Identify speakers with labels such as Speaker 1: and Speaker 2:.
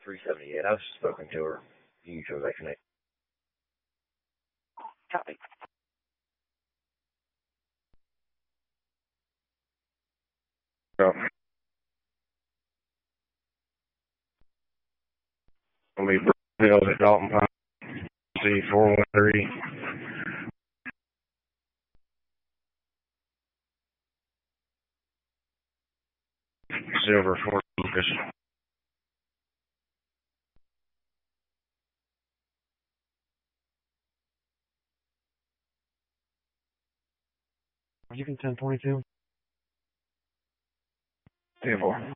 Speaker 1: 378. I've spoken to her. You can show that connect.
Speaker 2: Copy.
Speaker 1: So, I'll be Hills at Dalton Pine, C413. Silver 4 Lucas. Are you can 1022? 10-4.